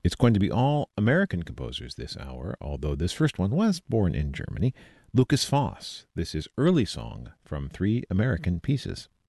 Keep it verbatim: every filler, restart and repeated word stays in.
It's going to be all American composers this hour, although this first one was born in Germany. Lucas Foss. This is Early Song from Three American Pieces.